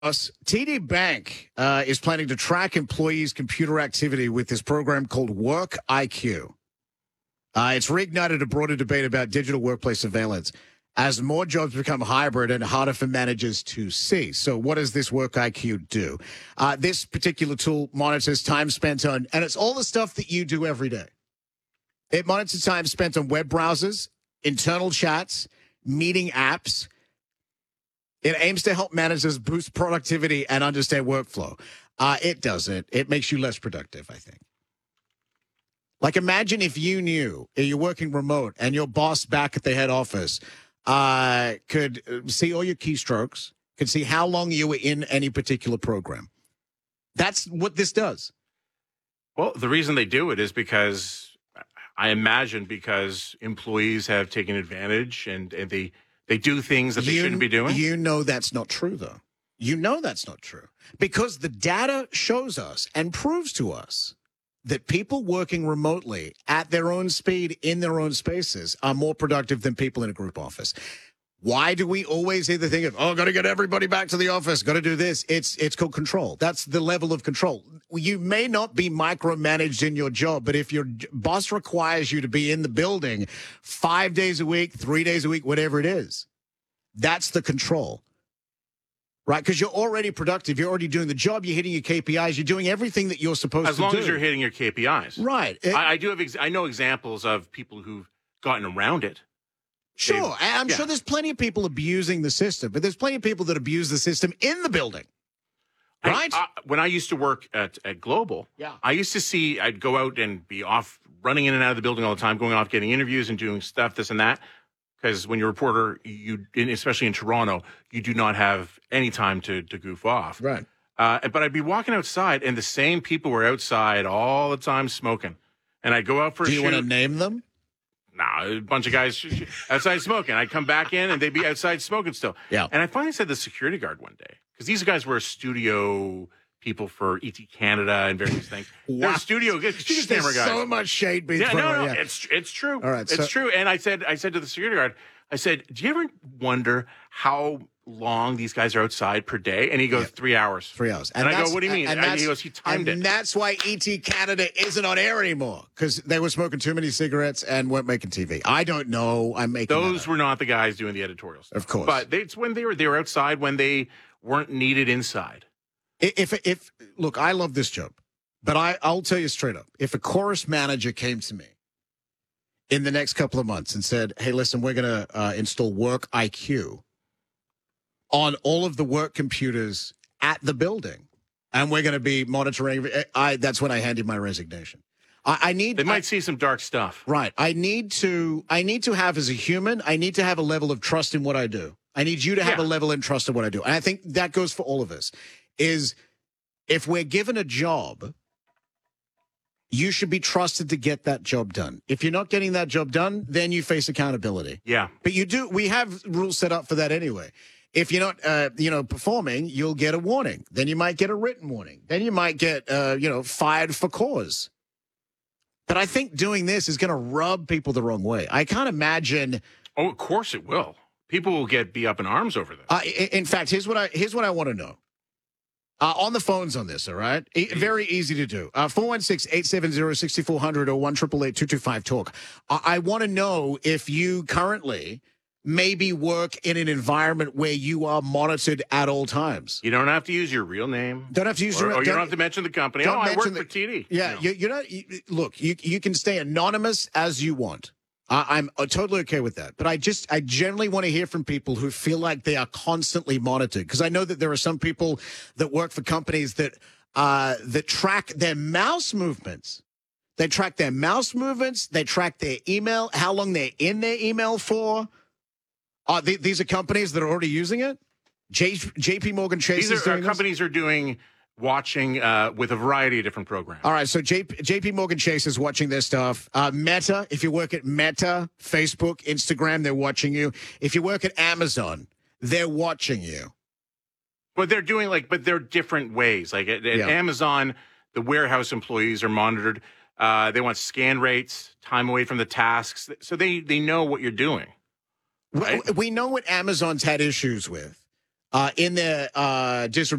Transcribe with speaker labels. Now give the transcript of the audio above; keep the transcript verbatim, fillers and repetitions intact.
Speaker 1: Us, T D Bank uh, is planning to track employees' computer activity with this program called Work I Q. Uh, it's reignited a broader debate about digital workplace surveillance as more jobs become hybrid and harder for managers to see. So what does this Work I Q do? Uh, this particular tool monitors time spent on, and it's all the stuff that you do every day. It monitors time spent on web browsers, internal chats, meeting apps. It aims to help managers boost productivity and understand workflow. Uh, it doesn't. It makes you less productive, I think. Like, imagine if you knew you're working remote and your boss back at the head office uh, could see all your keystrokes, could see how long you were in any particular program. That's what this does.
Speaker 2: Well, the reason they do it is because, I imagine, because employees have taken advantage and, and they... They do things that they
Speaker 1: you,
Speaker 2: shouldn't be doing?
Speaker 1: You know that's not true, though. You know that's not true. Because the data shows us and proves to us that people working remotely at their own speed in their own spaces are more productive than people in a group office. Why do we always either think of, oh, got to get everybody back to the office, got to do this? It's it's called control. That's the level of control. You may not be micromanaged in your job, but if your boss requires you to be in the building five days a week, three days a week, whatever it is, that's the control, right? Because you're already productive. You're already doing the job. You're hitting your K P Is. You're doing everything that you're supposed
Speaker 2: as
Speaker 1: to do.
Speaker 2: As long as you're hitting your K P Is.
Speaker 1: Right. It,
Speaker 2: I, I do have, ex- I know examples of people who've gotten around it.
Speaker 1: Sure.
Speaker 2: They've,
Speaker 1: I'm yeah. sure there's plenty of people abusing the system, but there's plenty of people that abuse the system in the building. Right?
Speaker 2: I, I, when I used to work at, at Global,
Speaker 1: yeah.
Speaker 2: I used to see, I'd go out and be off, running in and out of the building all the time, going off, getting interviews and doing stuff, this and that. Because when you're a reporter, you, especially in Toronto, you do not have any time to, to goof off.
Speaker 1: Right.
Speaker 2: Uh, but I'd be walking outside, and the same people were outside all the time smoking. And I'd go out for
Speaker 1: do
Speaker 2: a
Speaker 1: shoot.
Speaker 2: Do you
Speaker 1: want to name them?
Speaker 2: Nah, a bunch of guys outside smoking. I'd come back in, and they'd be outside smoking still.
Speaker 1: Yeah.
Speaker 2: And I finally said to the security guard one day, because these guys were studio people for E T Canada and various things.
Speaker 1: Wow.
Speaker 2: They're studio, studio
Speaker 1: There's
Speaker 2: camera guys.
Speaker 1: so much shade being
Speaker 2: yeah,
Speaker 1: thrown.
Speaker 2: No, no,
Speaker 1: yeah.
Speaker 2: it's it's true.
Speaker 1: All right,
Speaker 2: it's
Speaker 1: so-
Speaker 2: true. And I said, I said to the security guard, I said, do you ever wonder how long these guys are outside per day? And he goes, yeah. three hours.
Speaker 1: Three hours.
Speaker 2: And, and I go, what do you mean? And, and he goes, he timed
Speaker 1: and
Speaker 2: it.
Speaker 1: And that's why E T Canada isn't on air anymore, because they were smoking too many cigarettes and weren't making T V. I don't know. I'm making
Speaker 2: Those were not the guys doing the editorial stuff.
Speaker 1: Of course.
Speaker 2: But they, it's when they were they were outside when they weren't needed inside.
Speaker 1: If, if look, I love this job, but I, I'll tell you straight up, if a chorus manager came to me in the next couple of months and said, hey, listen, we're going to uh, install Work I Q on all of the work computers at the building, and we're going to be monitoring, I, that's when I handed my resignation. I, I need.
Speaker 2: They might
Speaker 1: I,
Speaker 2: see some dark stuff.
Speaker 1: Right. I need to, I need to have, as a human, I need to have a level of trust in what I do. I need you to have
Speaker 2: yeah.
Speaker 1: a level of trust in what I do. And I think that goes for all of us, is if we're given a job, you should be trusted to get that job done. If you're not getting that job done, then you face accountability.
Speaker 2: Yeah.
Speaker 1: But you do, we have rules set up for that anyway. If you're not, uh, you know, performing, you'll get a warning. Then you might get a written warning. Then you might get, uh, you know, fired for cause. But I think doing this is going to rub people the wrong way. I can't imagine.
Speaker 2: Oh, of course it will. People will get be up in arms over this.
Speaker 1: Uh, in fact, here's what I here's what I want to know. Uh, on the phones on this, all right? E- very easy to do. Uh, four one six, eight seven zero, six four zero zero or one eight eight eight, two two five, talk. I, I want to know if you currently maybe work in an environment where you are monitored at all times.
Speaker 2: You don't have to use your real name.
Speaker 1: Don't have to use
Speaker 2: or,
Speaker 1: your
Speaker 2: or you
Speaker 1: don't,
Speaker 2: don't have to mention the company. Oh, I work the, for T D.
Speaker 1: Yeah,
Speaker 2: no.
Speaker 1: you, you're not. You, look, you you can stay anonymous as you want. I, I'm uh, totally okay with that. But I just, I generally want to hear from people who feel like they are constantly monitored. Because I know that there are some people that work for companies that uh, that track their mouse movements. They track their mouse movements. They track their email, how long they're in their email for. Uh, th- these are companies that are already using it. J- JP Morgan Chase
Speaker 2: These
Speaker 1: is
Speaker 2: are,
Speaker 1: doing
Speaker 2: uh, companies
Speaker 1: this?
Speaker 2: are doing watching uh, with a variety of different programs.
Speaker 1: All right, so J- JP Morgan Chase is watching their stuff. Uh, Meta, if you work at Meta, Facebook, Instagram, they're watching you. If you work at Amazon, they're watching you.
Speaker 2: But they're doing like, but they're different ways. Like at, at
Speaker 1: Yeah.
Speaker 2: Amazon, the warehouse employees are monitored. Uh, they want scan rates, time away from the tasks, so they they know what you're doing. Right?
Speaker 1: We, we know what Amazon's had issues with. uh, in the uh, distribution.